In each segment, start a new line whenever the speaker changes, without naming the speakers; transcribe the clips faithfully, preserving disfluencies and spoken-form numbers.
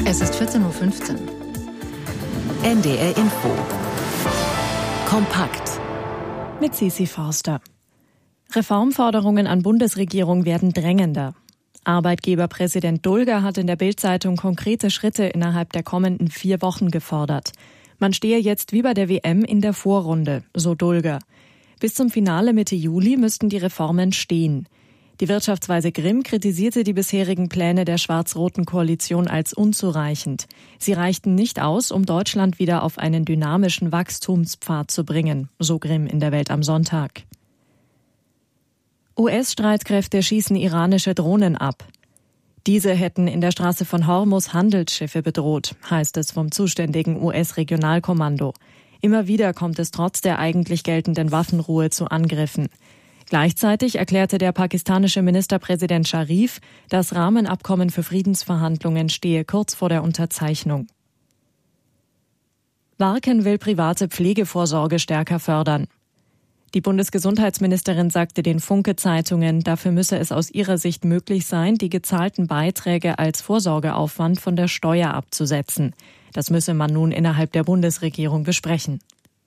Es ist vierzehn Uhr fünfzehn.
N D R Info. Kompakt.
Mit Sisi Forster. Reformforderungen an Bundesregierung werden drängender. Arbeitgeberpräsident Dulger hat in der Bild-Zeitung konkrete Schritte innerhalb der kommenden vier Wochen gefordert. Man stehe jetzt wie bei der W M in der Vorrunde, so Dulger. Bis zum Finale Mitte Juli müssten die Reformen stehen. Die Wirtschaftsweise Grimm kritisierte die bisherigen Pläne der schwarz-roten Koalition als unzureichend. Sie reichten nicht aus, um Deutschland wieder auf einen dynamischen Wachstumspfad zu bringen, so Grimm in der Welt am Sonntag. U S-Streitkräfte schießen iranische Drohnen ab. Diese hätten in der Straße von Hormuz Handelsschiffe bedroht, heißt es vom zuständigen U S-Regionalkommando. Immer wieder kommt es trotz der eigentlich geltenden Waffenruhe zu Angriffen. Gleichzeitig erklärte der pakistanische Ministerpräsident Sharif, das Rahmenabkommen für Friedensverhandlungen stehe kurz vor der Unterzeichnung. Warken will private Pflegevorsorge stärker fördern. Die Bundesgesundheitsministerin sagte den Funke-Zeitungen, dafür müsse es aus ihrer Sicht möglich sein, die gezahlten Beiträge als Vorsorgeaufwand von der Steuer abzusetzen. Das müsse man nun innerhalb der Bundesregierung besprechen.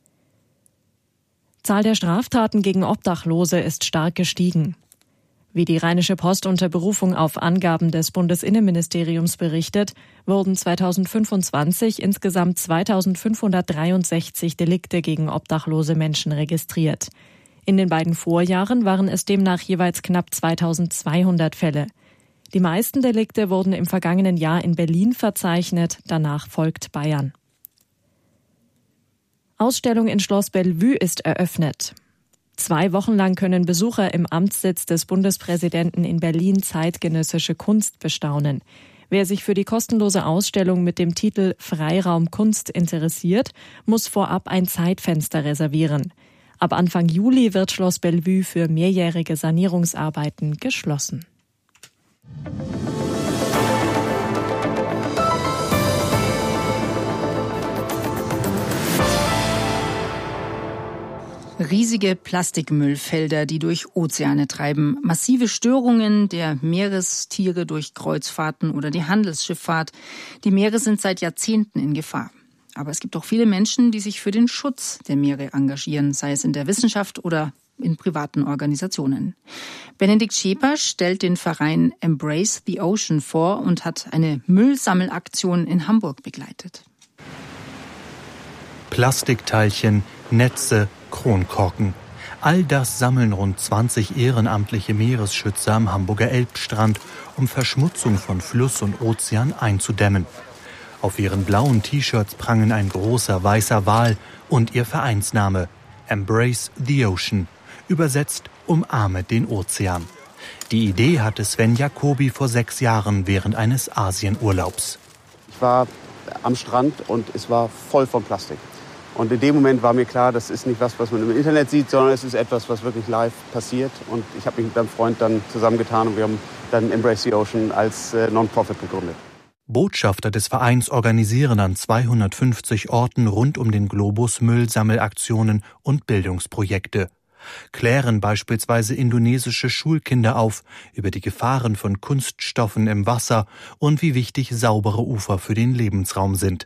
Zahl der Straftaten gegen Obdachlose ist stark gestiegen. Wie die Rheinische Post unter Berufung auf Angaben des Bundesinnenministeriums berichtet, wurden zweitausendfünfundzwanzig insgesamt zweitausendfünfhundertdreiundsechzig Delikte gegen obdachlose Menschen registriert. In den beiden Vorjahren waren es demnach jeweils knapp zweitausendzweihundert Fälle. Die meisten Delikte wurden im vergangenen Jahr in Berlin verzeichnet, danach folgt Bayern. Ausstellung in Schloss Bellevue ist eröffnet. Zwei Wochen lang können Besucher im Amtssitz des Bundespräsidenten in Berlin zeitgenössische Kunst bestaunen. Wer sich für die kostenlose Ausstellung mit dem Titel Freiraum Kunst interessiert, muss vorab ein Zeitfenster reservieren. Ab Anfang Juli wird Schloss Bellevue für mehrjährige Sanierungsarbeiten geschlossen.
Riesige Plastikmüllfelder, die durch Ozeane treiben, massive Störungen der Meerestiere durch Kreuzfahrten oder die Handelsschifffahrt. Die Meere sind seit Jahrzehnten in Gefahr. Aber es gibt auch viele Menschen, die sich für den Schutz der Meere engagieren, sei es in der Wissenschaft oder in privaten Organisationen. Benedikt Scheper stellt den Verein Embrace the Ocean vor und hat eine Müllsammelaktion in Hamburg begleitet.
Plastikteilchen, Netze, Kronkorken. All das sammeln rund zwanzig ehrenamtliche Meeresschützer am Hamburger Elbstrand, um Verschmutzung von Fluss und Ozean einzudämmen. Auf ihren blauen T-Shirts prangen ein großer weißer Wal und ihr Vereinsname Embrace the Ocean, übersetzt Umarme den Ozean. Die Idee hatte Sven Jacobi vor sechs Jahren während eines Asienurlaubs.
Ich war am Strand und es war voll von Plastik. Und in dem Moment war mir klar, das ist nicht was, was man im Internet sieht, sondern es ist etwas, was wirklich live passiert. Und ich habe mich mit meinem Freund dann zusammengetan und wir haben dann Embrace the Ocean als äh, Non-Profit gegründet.
Botschafter des Vereins organisieren an zweihundertfünfzig Orten rund um den Globus Müllsammelaktionen und Bildungsprojekte. Klären beispielsweise indonesische Schulkinder auf über die Gefahren von Kunststoffen im Wasser und wie wichtig saubere Ufer für den Lebensraum sind.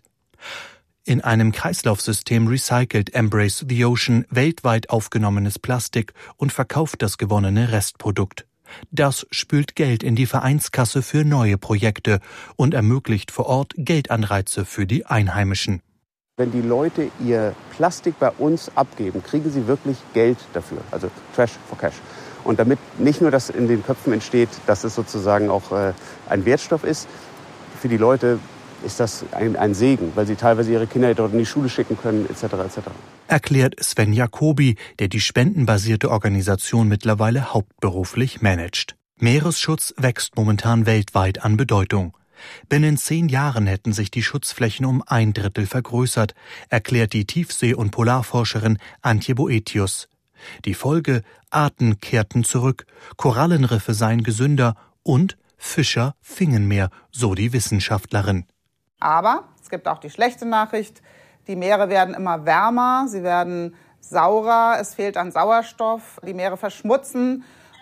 In einem Kreislaufsystem recycelt Embrace the Ocean weltweit aufgenommenes Plastik und verkauft das gewonnene Restprodukt. Das spült Geld in die Vereinskasse für neue Projekte und ermöglicht vor Ort Geldanreize für die Einheimischen.
Wenn die Leute ihr Plastik bei uns abgeben, kriegen sie wirklich Geld dafür, also Trash for Cash. Und damit nicht nur das in den Köpfen entsteht, dass es sozusagen auch äh, ein Wertstoff ist, für die Leute ist das ein, ein Segen, weil sie teilweise ihre Kinder dort in die Schule schicken können, et cetera et cetera.
Erklärt Sven Jacobi, der die spendenbasierte Organisation mittlerweile hauptberuflich managt. Meeresschutz wächst momentan weltweit an Bedeutung. Binnen zehn Jahren hätten sich die Schutzflächen um ein Drittel vergrößert, erklärt die Tiefsee- und Polarforscherin Antje Boetius. Die Folge: Arten kehrten zurück, Korallenriffe seien gesünder und Fischer fingen mehr, so die Wissenschaftlerin.
Aber es gibt auch die schlechte Nachricht, die Meere werden immer wärmer, sie werden saurer, es fehlt an Sauerstoff, die Meere verschmutzen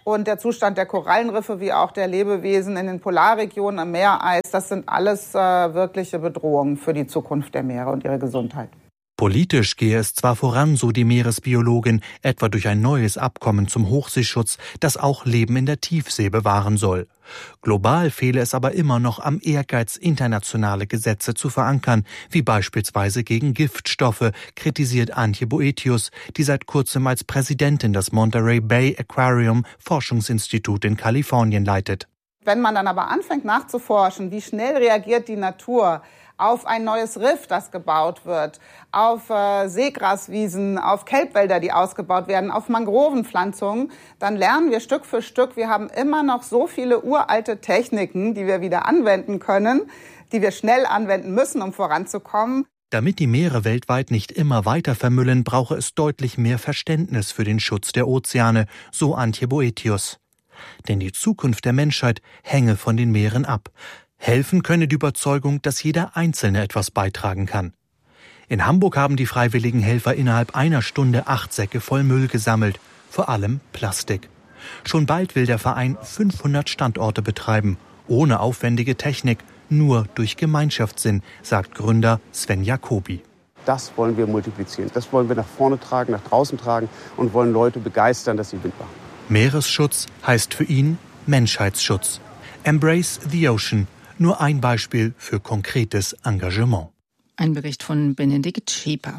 Und der Zustand der Korallenriffe wie auch der Lebewesen in den Polarregionen am Meereis, das sind alles äh, wirkliche Bedrohungen für die Zukunft der Meere und ihre Gesundheit.
Politisch gehe es zwar voran, so die Meeresbiologin, etwa durch ein neues Abkommen zum Hochseeschutz, das auch Leben in der Tiefsee bewahren soll. Global fehle es aber immer noch am Ehrgeiz, internationale Gesetze zu verankern, wie beispielsweise gegen Giftstoffe, kritisiert Antje Boetius, die seit kurzem als Präsidentin das Monterey Bay Aquarium Forschungsinstitut in Kalifornien leitet.
Wenn man dann aber anfängt nachzuforschen, wie schnell reagiert die Natur auf ein neues Riff, das gebaut wird, auf äh, Seegraswiesen, auf Kelbwälder, die ausgebaut werden, auf Mangrovenpflanzungen, dann lernen wir Stück für Stück, wir haben immer noch so viele uralte Techniken, die wir wieder anwenden können, die wir schnell anwenden müssen, um voranzukommen.
Damit die Meere weltweit nicht immer weiter vermüllen, brauche es deutlich mehr Verständnis für den Schutz der Ozeane, so Antje Boetius. Denn die Zukunft der Menschheit hänge von den Meeren ab. Helfen könne die Überzeugung, dass jeder Einzelne etwas beitragen kann. In Hamburg haben die freiwilligen Helfer innerhalb einer Stunde acht Säcke voll Müll gesammelt, vor allem Plastik. Schon bald will der Verein fünfhundert Standorte betreiben, ohne aufwendige Technik, nur durch Gemeinschaftssinn, sagt Gründer Sven Jacobi.
Das wollen wir multiplizieren, das wollen wir nach vorne tragen, nach draußen tragen und wollen Leute begeistern, dass sie mitmachen.
Meeresschutz heißt für ihn Menschheitsschutz. Embrace the Ocean. Nur ein Beispiel für konkretes Engagement.
Ein Bericht von Benedikt Schäper.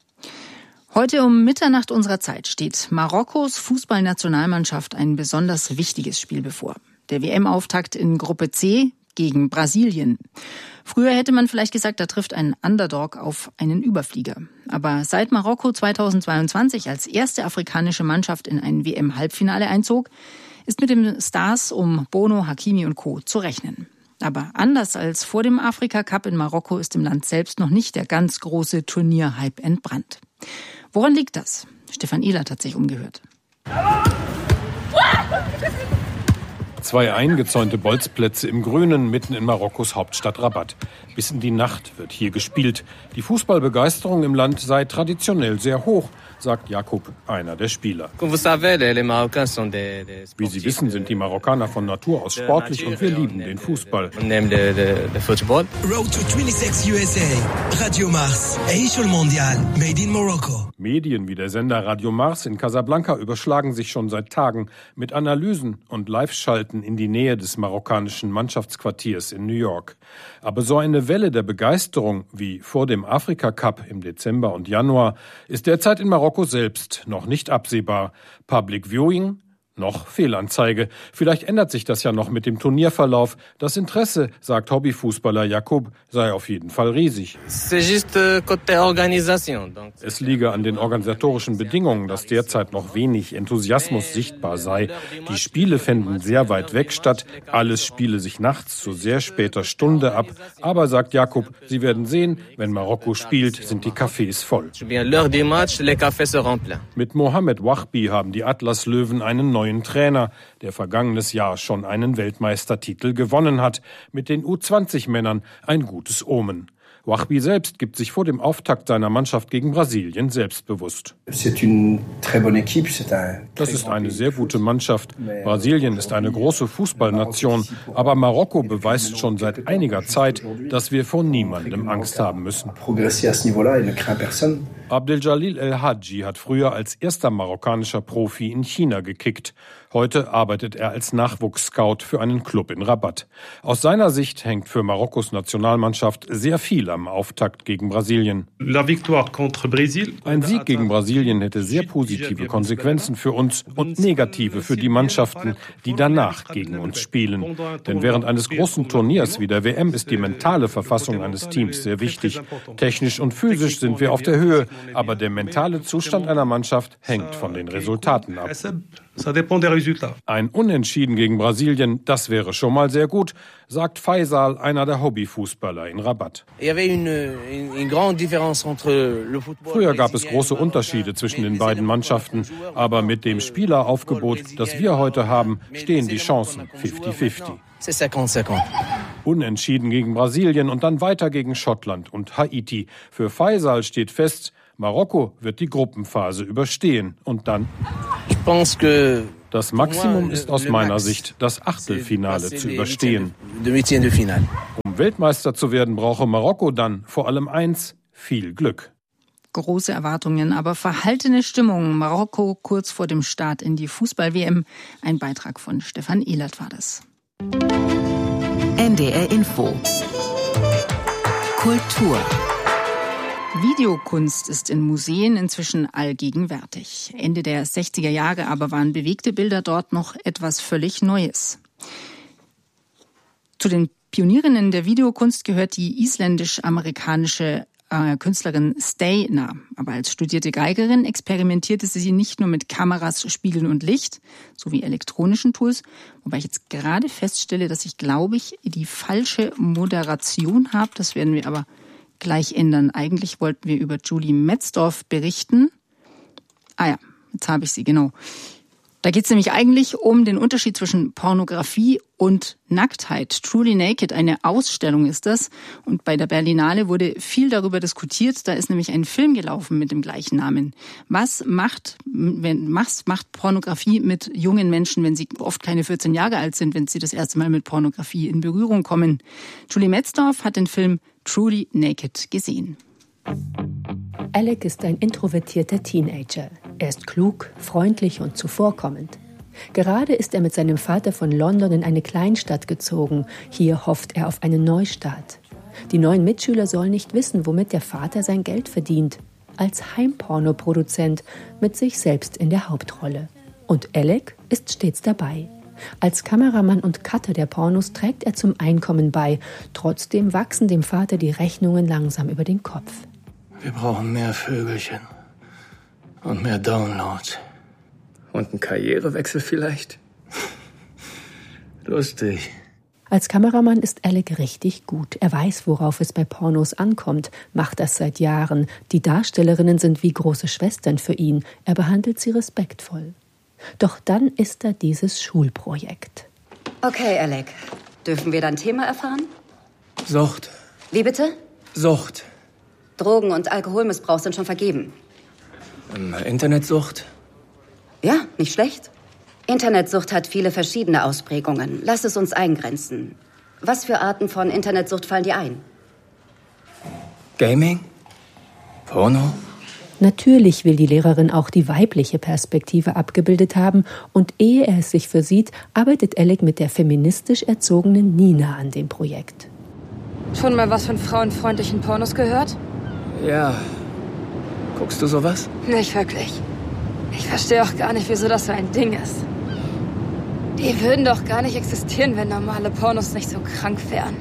Heute um Mitternacht unserer Zeit steht Marokkos Fußballnationalmannschaft ein besonders wichtiges Spiel bevor. Der W M-Auftakt in Gruppe C gegen Brasilien. Früher hätte man vielleicht gesagt, da trifft ein Underdog auf einen Überflieger. Aber seit Marokko zweitausendzweiundzwanzig als erste afrikanische Mannschaft in ein W M-Halbfinale einzog, ist mit den Stars um Bono, Hakimi und Co. zu rechnen. Aber anders als vor dem Afrika-Cup in Marokko ist im Land selbst noch nicht der ganz große Turnierhype entbrannt. Woran liegt das? Stefan Ehlert hat sich umgehört.
Zwei eingezäunte Bolzplätze im Grünen mitten in Marokkos Hauptstadt Rabat. Bis in die Nacht wird hier gespielt. Die Fußballbegeisterung im Land sei traditionell sehr hoch, sagt Jakob, einer der Spieler. Wie Sie wissen, sind die Marokkaner von Natur aus sportlich und wir lieben den Fußball.
Road to twenty-six U S A. Radio Mars. Aïcha Mondial. Made in Morocco.
Medien wie der Sender Radio Mars in Casablanca überschlagen sich schon seit Tagen mit Analysen und Live-Schalten in die Nähe des marokkanischen Mannschaftsquartiers in New York. Aber so eine Welle der Begeisterung wie vor dem Afrika-Cup im Dezember und Januar ist derzeit in Marokko selbst noch nicht absehbar. Public Viewing? Noch Fehlanzeige. Vielleicht ändert sich das ja noch mit dem Turnierverlauf. Das Interesse, sagt Hobbyfußballer Jakob, sei auf jeden Fall riesig. Es liege an den organisatorischen Bedingungen, dass derzeit noch wenig Enthusiasmus sichtbar sei. Die Spiele fänden sehr weit weg statt. Alles spiele sich nachts zu sehr später Stunde ab. Aber, sagt Jakob, Sie werden sehen, wenn Marokko spielt, sind die Cafés voll. Mit Mohamed Wahbi haben die Atlas-Löwen einen neuen neuen Trainer, der vergangenes Jahr schon einen Weltmeistertitel gewonnen hat. Mit den U zwanzig Männern ein gutes Omen. Wahbi selbst gibt sich vor dem Auftakt seiner Mannschaft gegen Brasilien selbstbewusst. Das ist eine sehr gute Mannschaft. Brasilien ist eine große Fußballnation, aber Marokko beweist schon seit einiger Zeit, dass wir vor niemandem Angst haben müssen. Abdeljalil El-Hadji hat früher als erster marokkanischer Profi in China gekickt. Heute arbeitet er als Nachwuchsscout für einen Club in Rabat. Aus seiner Sicht hängt für Marokkos Nationalmannschaft sehr viel am Auftakt gegen Brasilien. Ein Sieg gegen Brasilien hätte sehr positive Konsequenzen für uns und negative für die Mannschaften, die danach gegen uns spielen. Denn während eines großen Turniers wie der W M ist die mentale Verfassung eines Teams sehr wichtig. Technisch und physisch sind wir auf der Höhe, aber der mentale Zustand einer Mannschaft hängt von den Resultaten ab. Ein Unentschieden gegen Brasilien, das wäre schon mal sehr gut, sagt Faisal, einer der Hobbyfußballer in Rabat. Früher gab es große Unterschiede zwischen den beiden Mannschaften, aber mit dem Spieleraufgebot, das wir heute haben, stehen die Chancen fünfzig fünfzig. Unentschieden gegen Brasilien und dann weiter gegen Schottland und Haiti. Für Faisal steht fest, Marokko wird die Gruppenphase überstehen und dann... Das Maximum ist aus meiner Sicht, das Achtelfinale zu überstehen. Um Weltmeister zu werden, brauche Marokko dann vor allem eins: viel Glück.
Große Erwartungen, aber verhaltene Stimmung. Marokko kurz vor dem Start in die Fußball-W M. Ein Beitrag von Stefan Ehlert war das.
N D R Info. Kultur.
Videokunst ist in Museen inzwischen allgegenwärtig. Ende der sechziger Jahre aber waren bewegte Bilder dort noch etwas völlig Neues. Zu den Pionierinnen der Videokunst gehört die isländisch-amerikanische äh, Künstlerin Stayna. Aber als studierte Geigerin experimentierte sie nicht nur mit Kameras, Spiegeln und Licht sowie elektronischen Tools, wobei ich jetzt gerade feststelle, dass ich, glaube ich, die falsche Moderation habe. Das werden wir aber gleich ändern. Eigentlich wollten wir über Julie Metzdorf berichten. Ah ja, jetzt habe ich sie, genau. Da geht es nämlich eigentlich um den Unterschied zwischen Pornografie und Nacktheit. Truly Naked, eine Ausstellung ist das. Und bei der Berlinale wurde viel darüber diskutiert. Da ist nämlich ein Film gelaufen mit dem gleichen Namen. Was macht, wenn, was macht Pornografie mit jungen Menschen, wenn sie oft keine vierzehn Jahre alt sind, wenn sie das erste Mal mit Pornografie in Berührung kommen? Julie Metzdorf hat den Film Truly Naked gesehen.
Alec ist ein introvertierter Teenager. Er ist klug, freundlich und zuvorkommend. Gerade ist er mit seinem Vater von London in eine Kleinstadt gezogen. Hier hofft er auf einen Neustart. Die neuen Mitschüler sollen nicht wissen, womit der Vater sein Geld verdient. Als Heimpornoproduzent mit sich selbst in der Hauptrolle. Und Alec ist stets dabei. Als Kameramann und Cutter der Pornos trägt er zum Einkommen bei. Trotzdem wachsen dem Vater die Rechnungen langsam über den Kopf.
Wir brauchen mehr Vögelchen und mehr Downloads. Und einen Karrierewechsel vielleicht? Lustig.
Als Kameramann ist Alec richtig gut. Er weiß, worauf es bei Pornos ankommt, macht das seit Jahren. Die Darstellerinnen sind wie große Schwestern für ihn. Er behandelt sie respektvoll. Doch dann ist da dieses Schulprojekt.
Okay, Alec. Dürfen wir dein Thema erfahren?
Sucht.
Wie bitte?
Sucht.
Drogen- und Alkoholmissbrauch sind schon vergeben.
Internetsucht?
Ja, nicht schlecht. Internetsucht hat viele verschiedene Ausprägungen. Lass es uns eingrenzen. Was für Arten von Internetsucht fallen dir ein?
Gaming? Porno?
Natürlich will die Lehrerin auch die weibliche Perspektive abgebildet haben und ehe er es sich versieht, arbeitet Alec mit der feministisch erzogenen Nina an dem Projekt.
Schon mal was von frauenfreundlichen Pornos gehört?
Ja. Guckst du sowas?
Nicht wirklich. Ich verstehe auch gar nicht, wieso das so ein Ding ist. Die würden doch gar nicht existieren, wenn normale Pornos nicht so krank wären.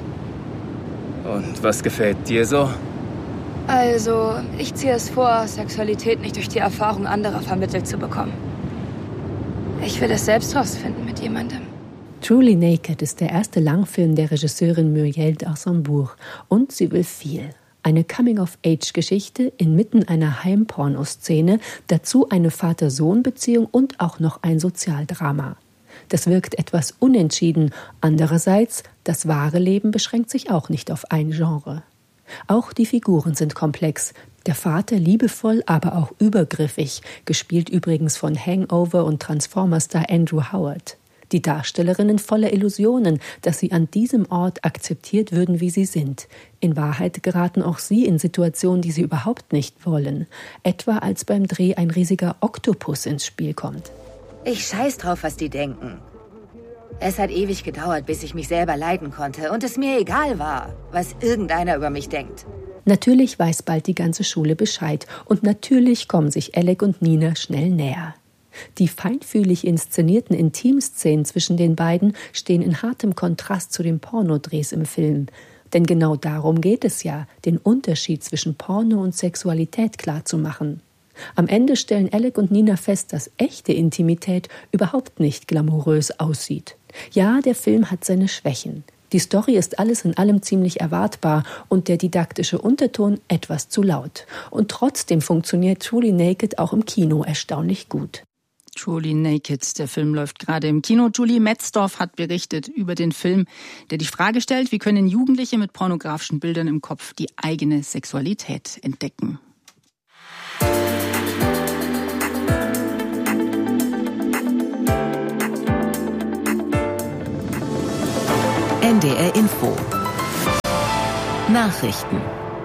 Und was gefällt dir so?
Also, ich ziehe es vor, Sexualität nicht durch die Erfahrung anderer vermittelt zu bekommen. Ich will es selbst rausfinden mit jemandem.
Truly Naked ist der erste Langfilm der Regisseurin Muriel d'Arsembourg und sie will viel. Eine Coming-of-Age-Geschichte inmitten einer Heimpornoszene, dazu eine Vater-Sohn-Beziehung und auch noch ein Sozialdrama. Das wirkt etwas unentschieden. Andererseits, das wahre Leben beschränkt sich auch nicht auf ein Genre. Auch die Figuren sind komplex. Der Vater liebevoll, aber auch übergriffig, gespielt übrigens von Hangover- und Transformer-Star Andrew Howard. Die Darstellerinnen voller Illusionen, dass sie an diesem Ort akzeptiert würden, wie sie sind. In Wahrheit geraten auch sie in Situationen, die sie überhaupt nicht wollen. Etwa als beim Dreh ein riesiger Oktopus ins Spiel kommt.
Ich scheiß drauf, was die denken. Es hat ewig gedauert, bis ich mich selber leiden konnte und es mir egal war, was irgendeiner über mich denkt.
Natürlich weiß bald die ganze Schule Bescheid und natürlich kommen sich Alec und Nina schnell näher. Die feinfühlig inszenierten Intimszenen zwischen den beiden stehen in hartem Kontrast zu den Pornodrehs im Film. Denn genau darum geht es ja, den Unterschied zwischen Porno und Sexualität klarzumachen. Am Ende stellen Alec und Nina fest, dass echte Intimität überhaupt nicht glamourös aussieht. Ja, der Film hat seine Schwächen. Die Story ist alles in allem ziemlich erwartbar und der didaktische Unterton etwas zu laut. Und trotzdem funktioniert Truly Naked auch im Kino erstaunlich gut.
Truly Naked, der Film läuft gerade im Kino. Julie Metzdorf hat berichtet über den Film, der die Frage stellt, wie können Jugendliche mit pornografischen Bildern im Kopf die eigene Sexualität entdecken.
D R Info. Nachrichten.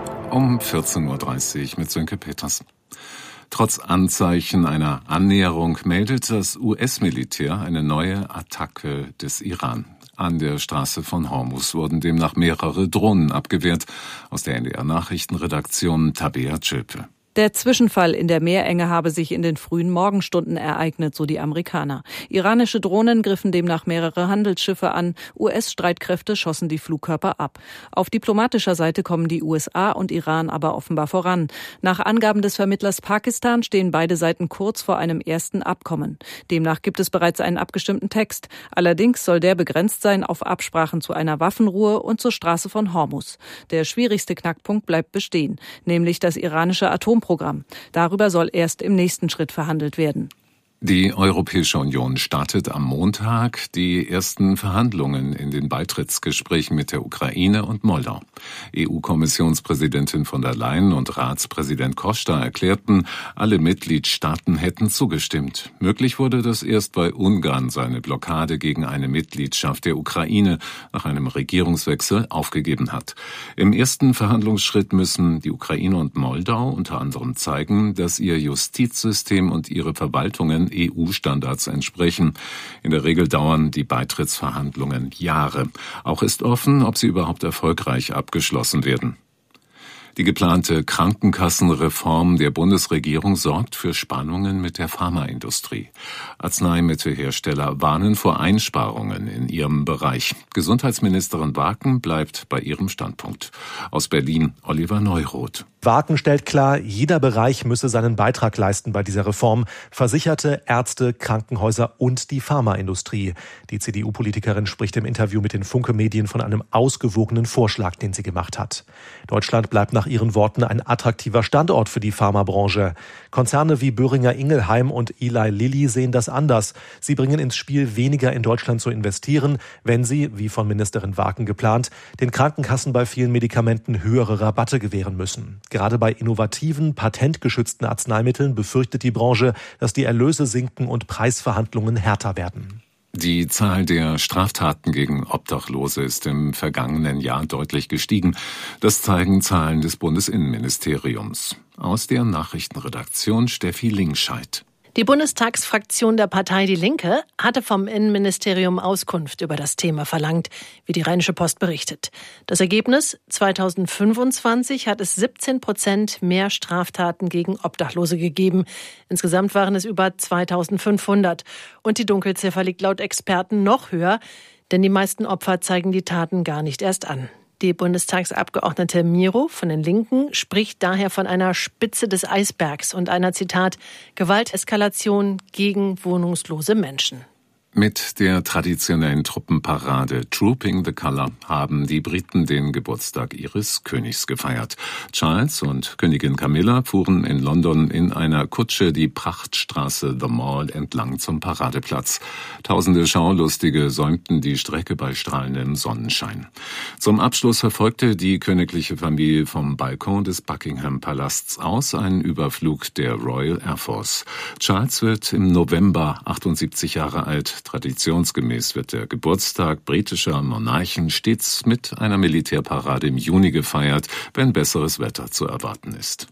Um vierzehn Uhr dreißig mit Sönke Peters. Trotz Anzeichen einer Annäherung meldet das U S-Militär eine neue Attacke des Iran. An der Straße von Hormuz wurden demnach mehrere Drohnen abgewehrt. Aus der N D R-Nachrichtenredaktion Tabea Zschöpe.
Der Zwischenfall in der Meerenge habe sich in den frühen Morgenstunden ereignet, so die Amerikaner. Iranische Drohnen griffen demnach mehrere Handelsschiffe an. U S-Streitkräfte schossen die Flugkörper ab. Auf diplomatischer Seite kommen die U S A und Iran aber offenbar voran. Nach Angaben des Vermittlers Pakistan stehen beide Seiten kurz vor einem ersten Abkommen. Demnach gibt es bereits einen abgestimmten Text. Allerdings soll der begrenzt sein auf Absprachen zu einer Waffenruhe und zur Straße von Hormuz. Der schwierigste Knackpunkt bleibt bestehen, nämlich das iranische Atomprogramm. Programm. Darüber soll erst im nächsten Schritt verhandelt werden.
Die Europäische Union startet am Montag die ersten Verhandlungen in den Beitrittsgesprächen mit der Ukraine und Moldau. E U-Kommissionspräsidentin von der Leyen und Ratspräsident Costa erklärten, alle Mitgliedstaaten hätten zugestimmt. Möglich wurde das erst, weil Ungarn seine Blockade gegen eine Mitgliedschaft der Ukraine nach einem Regierungswechsel aufgegeben hat. Im ersten Verhandlungsschritt müssen die Ukraine und Moldau unter anderem zeigen, dass ihr Justizsystem und ihre Verwaltungen E U-Standards entsprechen. In der Regel dauern die Beitrittsverhandlungen Jahre. Auch ist offen, ob sie überhaupt erfolgreich abgeschlossen werden. Die geplante Krankenkassenreform der Bundesregierung sorgt für Spannungen mit der Pharmaindustrie. Arzneimittelhersteller warnen vor Einsparungen in ihrem Bereich. Gesundheitsministerin Waken bleibt bei ihrem Standpunkt. Aus Berlin Oliver Neuroth.
Waken stellt klar, jeder Bereich müsse seinen Beitrag leisten bei dieser Reform. Versicherte, Ärzte, Krankenhäuser und die Pharmaindustrie. Die C D U-Politikerin spricht im Interview mit den Funke-Medien von einem ausgewogenen Vorschlag, den sie gemacht hat. Deutschland bleibt nach ihren Worten ein attraktiver Standort für die Pharmabranche. Konzerne wie Boehringer Ingelheim und Eli Lilly sehen das anders. Sie bringen ins Spiel, weniger in Deutschland zu investieren, wenn sie, wie von Ministerin Waken geplant, den Krankenkassen bei vielen Medikamenten höhere Rabatte gewähren müssen. Gerade bei innovativen, patentgeschützten Arzneimitteln befürchtet die Branche, dass die Erlöse sinken und Preisverhandlungen härter werden.
Die Zahl der Straftaten gegen Obdachlose ist im vergangenen Jahr deutlich gestiegen. Das zeigen Zahlen des Bundesinnenministeriums. Aus der Nachrichtenredaktion Steffi Lingscheid.
Die Bundestagsfraktion der Partei Die Linke hatte vom Innenministerium Auskunft über das Thema verlangt, wie die Rheinische Post berichtet. Das Ergebnis: zweitausendfünfundzwanzig hat es siebzehn Prozent mehr Straftaten gegen Obdachlose gegeben. Insgesamt waren es über zweitausendfünfhundert. Und die Dunkelziffer liegt laut Experten noch höher, denn die meisten Opfer zeigen die Taten gar nicht erst an. Die Bundestagsabgeordnete Miro von den Linken spricht daher von einer Spitze des Eisbergs und einer, Zitat, Gewalteskalation gegen wohnungslose Menschen.
Mit der traditionellen Truppenparade Trooping the Colour haben die Briten den Geburtstag ihres Königs gefeiert. Charles und Königin Camilla fuhren in London in einer Kutsche die Prachtstraße The Mall entlang zum Paradeplatz. Tausende Schaulustige säumten die Strecke bei strahlendem Sonnenschein. Zum Abschluss verfolgte die königliche Familie vom Balkon des Buckingham-Palasts aus einen Überflug der Royal Air Force. Charles wird im November achtundsiebzig Jahre alt. Traditionsgemäß wird der Geburtstag britischer Monarchen stets mit einer Militärparade im Juni gefeiert, wenn besseres Wetter zu erwarten ist.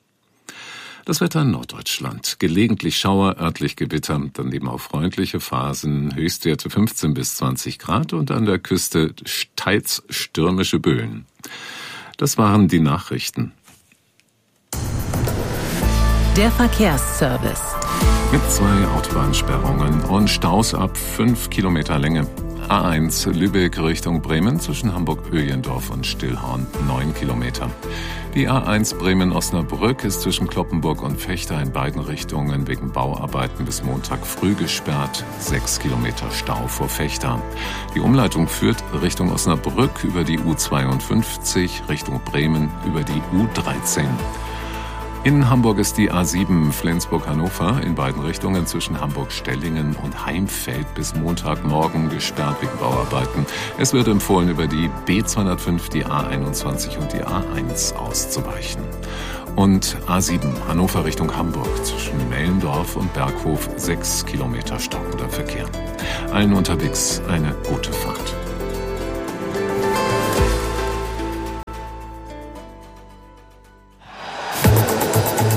Das Wetter in Norddeutschland. Gelegentlich Schauer, örtlich Gewitter, daneben auch freundliche Phasen, Höchstwerte fünfzehn bis zwanzig Grad und an der Küste teils stürmische Böen. Das waren die Nachrichten.
Der Verkehrsservice.
Mit zwei Autobahnsperrungen und Staus ab fünf Kilometer Länge. A eins Lübeck Richtung Bremen zwischen Hamburg-Öhlendorf und Stillhorn neun Kilometer. Die A eins Bremen-Osnabrück ist zwischen Cloppenburg und Vechta in beiden Richtungen wegen Bauarbeiten bis Montag früh gesperrt. sechs Kilometer Stau vor Vechta. Die Umleitung führt Richtung Osnabrück über die U zweiundfünfzig, Richtung Bremen über die U dreizehn. In Hamburg ist die A sieben Flensburg-Hannover in beiden Richtungen zwischen Hamburg-Stellingen und Heimfeld bis Montagmorgen gesperrt wegen Bauarbeiten. Es wird empfohlen, über die B zweihundertfünf, die A einundzwanzig und die A eins auszuweichen. Und A sieben Hannover Richtung Hamburg zwischen Mellendorf und Berghof sechs Kilometer stockender Verkehr. Allen unterwegs eine gute Fahrt.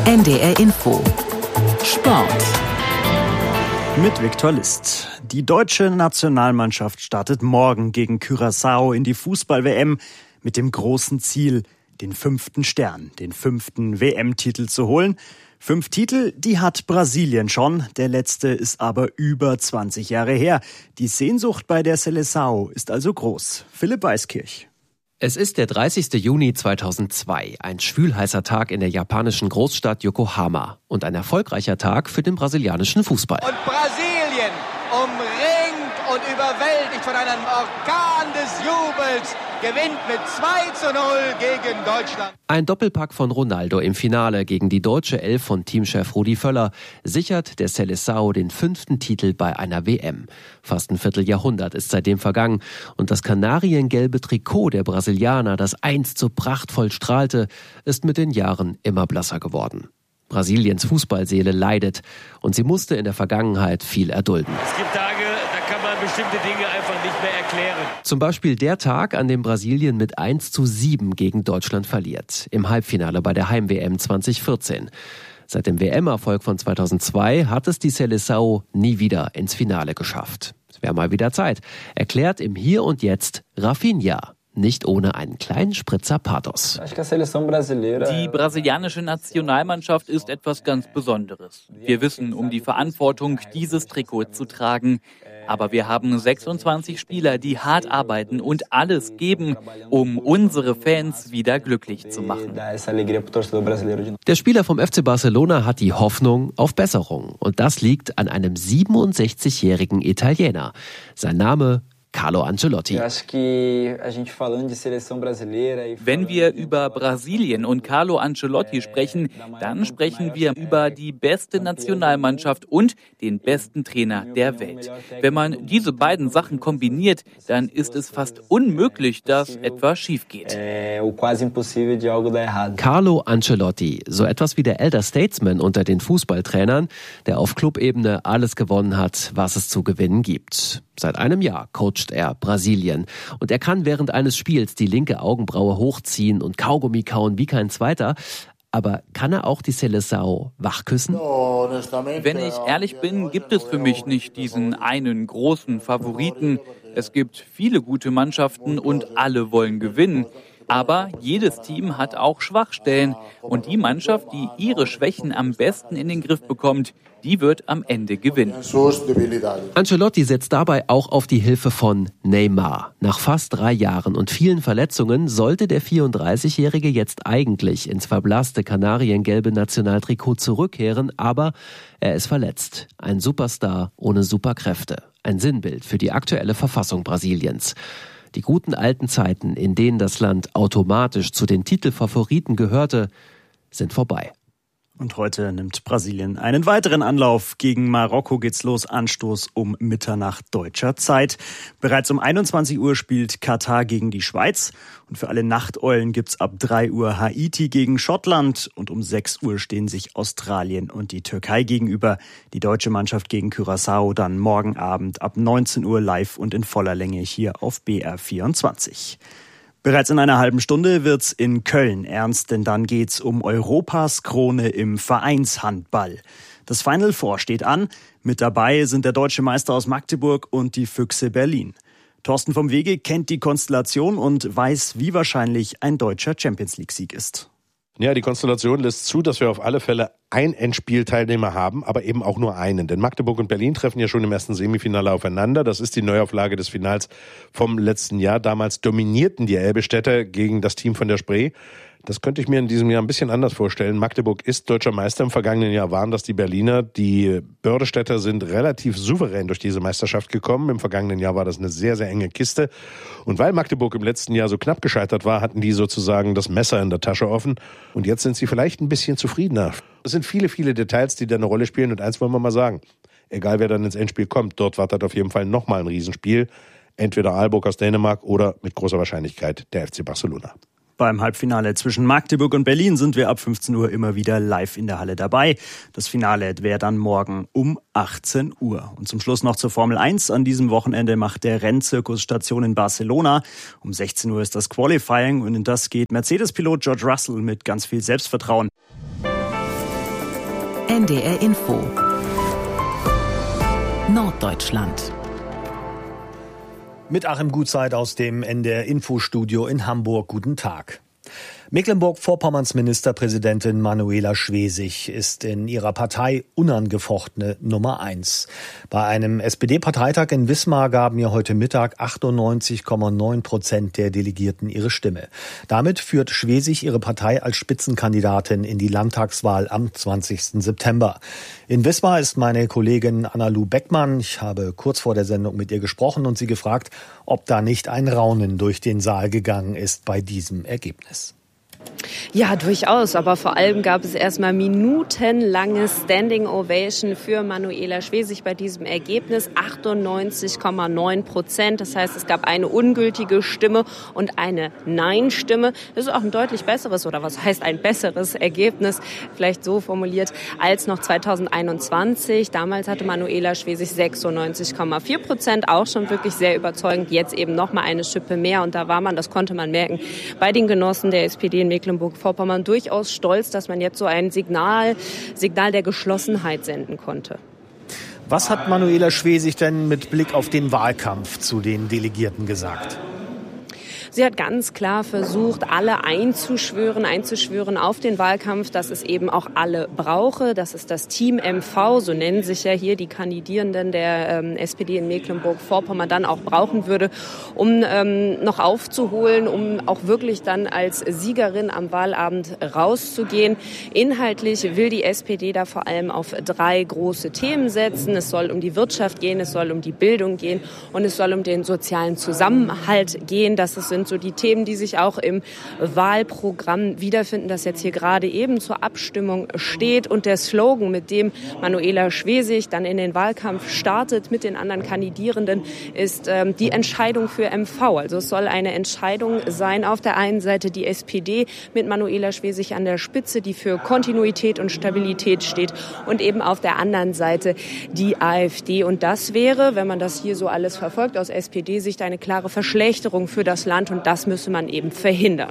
N D R Info Sport
mit Viktor List. Die deutsche Nationalmannschaft startet morgen gegen Curaçao in die Fußball-W M mit dem großen Ziel, den fünften Stern, den fünften W M-Titel zu holen. Fünf Titel, die hat Brasilien schon. Der letzte ist aber über zwanzig Jahre her. Die Sehnsucht bei der Seleção ist also groß. Philipp Weiskirch.
Es ist der dreißigste Juni zweitausendzwei, ein schwülheißer Tag in der japanischen Großstadt Yokohama und ein erfolgreicher Tag für den brasilianischen Fußball.
Und Brasilien umringt und überwältigt von einem Orkan des Jubels gewinnt mit zwei zu null gegen Deutschland.
Ein Doppelpack von Ronaldo im Finale gegen die deutsche Elf von Teamchef Rudi Völler sichert der Seleção den fünften Titel bei einer W M. Fast ein Vierteljahrhundert ist seitdem vergangen und das kanariengelbe Trikot der Brasilianer, das einst so prachtvoll strahlte, ist mit den Jahren immer blasser geworden. Brasiliens Fußballseele leidet und sie musste in der Vergangenheit viel erdulden.
Es gibt Tage, da kann man bestimmte Dinge einfach nicht mehr erklären.
Zum Beispiel der Tag, an dem Brasilien mit eins zu sieben gegen Deutschland verliert, im Halbfinale bei der Heim-W M zweitausendvierzehn. Seit dem W M-Erfolg von zweitausendzwei hat es die Seleção nie wieder ins Finale geschafft. Es wäre mal wieder Zeit, erklärt im Hier und Jetzt Rafinha. Nicht ohne einen kleinen Spritzer Pathos.
Die brasilianische Nationalmannschaft ist etwas ganz Besonderes. Wir wissen um die Verantwortung, dieses Trikot zu tragen. Aber wir haben sechsundzwanzig Spieler, die hart arbeiten und alles geben, um unsere Fans wieder glücklich zu machen.
Der Spieler vom F C Barcelona hat die Hoffnung auf Besserung. Und das liegt an einem siebenundsechzigjährigen Italiener. Sein Name Carlo Ancelotti.
Wenn wir über Brasilien und Carlo Ancelotti sprechen, dann sprechen wir über die beste Nationalmannschaft und den besten Trainer der Welt. Wenn man diese beiden Sachen kombiniert, dann ist es fast unmöglich, dass etwas schief geht.
Carlo Ancelotti, so etwas wie der Elder Statesman unter den Fußballtrainern, der auf Clubebene alles gewonnen hat, was es zu gewinnen gibt. Seit einem Jahr coacht er Brasilien und er kann während eines Spiels die linke Augenbraue hochziehen und Kaugummi kauen wie kein Zweiter. Aber kann er auch die Seleção wachküssen?
Wenn ich ehrlich bin, gibt es für mich nicht diesen einen großen Favoriten. Es gibt viele gute Mannschaften und alle wollen gewinnen. Aber jedes Team hat auch Schwachstellen. Und die Mannschaft, die ihre Schwächen am besten in den Griff bekommt, die wird am Ende gewinnen.
Ancelotti setzt dabei auch auf die Hilfe von Neymar. Nach fast drei Jahren und vielen Verletzungen sollte der vierunddreißigjährige jetzt eigentlich ins verblasste kanariengelbe Nationaltrikot zurückkehren, aber er ist verletzt. Ein Superstar ohne Superkräfte. Ein Sinnbild für die aktuelle Verfassung Brasiliens. Die guten alten Zeiten, in denen das Land automatisch zu den Titelfavoriten gehörte, sind vorbei.
Und heute nimmt Brasilien einen weiteren Anlauf. Gegen Marokko geht's los. Anstoß um Mitternacht deutscher Zeit. Bereits um einundzwanzig Uhr spielt Katar gegen die Schweiz. Und für alle Nachteulen gibt's ab drei Uhr Haiti gegen Schottland. Und um sechs Uhr stehen sich Australien und die Türkei gegenüber. Die deutsche Mannschaft gegen Curaçao dann morgen Abend ab neunzehn Uhr live und in voller Länge hier auf B R vierundzwanzig. Bereits in einer halben Stunde wird's in Köln ernst, denn dann geht's um Europas Krone im Vereinshandball. Das Final Four steht an. Mit dabei sind der deutsche Meister aus Magdeburg und die Füchse Berlin. Thorsten vom Wege kennt die Konstellation und weiß, wie wahrscheinlich ein deutscher Champions-League-Sieg ist.
Ja, die Konstellation lässt zu, dass wir auf alle Fälle ein Endspielteilnehmer haben, aber eben auch nur einen. Denn Magdeburg und Berlin treffen ja schon im ersten Semifinale aufeinander. Das ist die Neuauflage des Finals vom letzten Jahr. Damals dominierten die Elbestädter gegen das Team von der Spree. Das könnte ich mir in diesem Jahr ein bisschen anders vorstellen. Magdeburg ist deutscher Meister. Im vergangenen Jahr waren das die Berliner. Die Bördestädter sind relativ souverän durch diese Meisterschaft gekommen. Im vergangenen Jahr war das eine sehr, sehr enge Kiste. Und weil Magdeburg im letzten Jahr so knapp gescheitert war, hatten die sozusagen das Messer in der Tasche offen. Und jetzt sind sie vielleicht ein bisschen zufriedener. Es sind viele, viele Details, die da eine Rolle spielen. Und eins wollen wir mal sagen. Egal, wer dann ins Endspiel kommt, dort wartet auf jeden Fall nochmal ein Riesenspiel. Entweder Aalborg aus Dänemark oder mit großer Wahrscheinlichkeit der F C Barcelona.
Beim Halbfinale zwischen Magdeburg und Berlin sind wir ab fünfzehn Uhr immer wieder live in der Halle dabei. Das Finale wäre dann morgen um achtzehn Uhr. Und zum Schluss noch zur Formel eins. An diesem Wochenende macht der Rennzirkus Station in Barcelona. Um sechzehn Uhr ist das Qualifying und in das geht Mercedes-Pilot George Russell mit ganz viel Selbstvertrauen.
N D R Info Norddeutschland.
Mit Achim Gutzeit aus dem N D R Infostudio in Hamburg. Guten Tag. Mecklenburg-Vorpommerns Ministerpräsidentin Manuela Schwesig ist in ihrer Partei unangefochtene Nummer eins. Bei einem S P D-Parteitag in Wismar gaben ihr heute Mittag achtundneunzig Komma neun Prozent der Delegierten ihre Stimme. Damit führt Schwesig ihre Partei als Spitzenkandidatin in die Landtagswahl am zwanzigsten September. In Wismar ist meine Kollegin Anna-Lu Beckmann. Ich habe kurz vor der Sendung mit ihr gesprochen und sie gefragt, ob da nicht ein Raunen durch den Saal gegangen ist bei diesem Ergebnis.
Ja, durchaus. Aber vor allem gab es erstmal minutenlange Standing Ovation für Manuela Schwesig bei diesem Ergebnis. achtundneunzig Komma neun Prozent. Das heißt, es gab eine ungültige Stimme und eine Nein-Stimme. Das ist auch ein deutlich besseres, oder was heißt ein besseres Ergebnis, vielleicht so formuliert, als noch zweitausendeinundzwanzig. Damals hatte Manuela Schwesig sechsundneunzig Komma vier Prozent. Auch schon wirklich sehr überzeugend. Jetzt eben noch mal eine Schippe mehr. Und da war man, das konnte man merken, bei den Genossen der S P D in Mecklenburg-Vorpommern durchaus stolz, dass man jetzt so ein Signal, Signal der Geschlossenheit senden konnte.
Was hat Manuela Schwesig denn mit Blick auf den Wahlkampf zu den Delegierten gesagt?
Sie hat ganz klar versucht, alle einzuschwören, einzuschwören auf den Wahlkampf, dass es eben auch alle brauche, dass es das Team M V, so nennen sich ja hier die Kandidierenden der ähm, S P D in Mecklenburg-Vorpommern, dann auch brauchen würde, um ähm, noch aufzuholen, um auch wirklich dann als Siegerin am Wahlabend rauszugehen. Inhaltlich will die S P D da vor allem auf drei große Themen setzen. Es soll um die Wirtschaft gehen, es soll um die Bildung gehen und es soll um den sozialen Zusammenhalt gehen. Das sind so die Themen, die sich auch im Wahlprogramm wiederfinden, das jetzt hier gerade eben zur Abstimmung steht. Und der Slogan, mit dem Manuela Schwesig dann in den Wahlkampf startet mit den anderen Kandidierenden, ist ähm, die Entscheidung für M V. Also es soll eine Entscheidung sein, auf der einen Seite die S P D mit Manuela Schwesig an der Spitze, die für Kontinuität und Stabilität steht, und eben auf der anderen Seite die AfD. Und das wäre, wenn man das hier so alles verfolgt, aus S P D-Sicht eine klare Verschlechterung für das Land. Und das müsse man eben verhindern.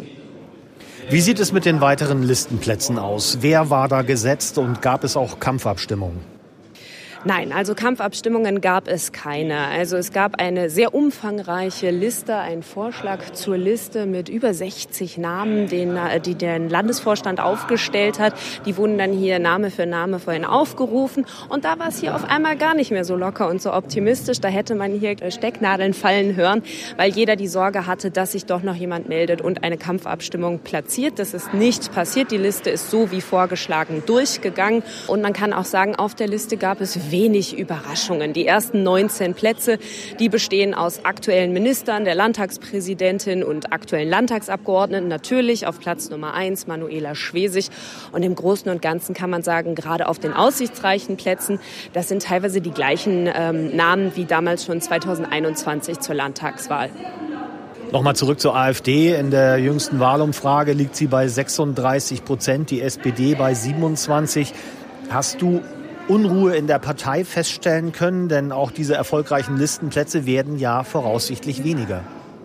Wie sieht es mit den weiteren Listenplätzen aus? Wer war da gesetzt und gab es auch Kampfabstimmungen?
Nein, also Kampfabstimmungen gab es keine. Also es gab eine sehr umfangreiche Liste, einen Vorschlag zur Liste mit über sechzig Namen, den, die der Landesvorstand aufgestellt hat. Die wurden dann hier Name für Name vorhin aufgerufen. Und da war es hier auf einmal gar nicht mehr so locker und so optimistisch. Da hätte man hier Stecknadeln fallen hören, weil jeder die Sorge hatte, dass sich doch noch jemand meldet und eine Kampfabstimmung platziert. Das ist nicht passiert. Die Liste ist so wie vorgeschlagen durchgegangen. Und man kann auch sagen, auf der Liste gab es wenig Überraschungen. Die ersten neunzehn Plätze, die bestehen aus aktuellen Ministern, der Landtagspräsidentin und aktuellen Landtagsabgeordneten. Natürlich auf Platz Nummer eins Manuela Schwesig. Und im Großen und Ganzen kann man sagen, gerade auf den aussichtsreichen Plätzen, das sind teilweise die gleichen ähm, Namen wie damals schon zweitausendeinundzwanzig zur Landtagswahl.
Nochmal zurück zur AfD. In der jüngsten Wahlumfrage liegt sie bei sechsunddreißig Prozent, die S P D bei siebenundzwanzig. Hast du Unruhe in der Partei feststellen können? Denn auch diese erfolgreichen Listenplätze werden ja voraussichtlich weniger.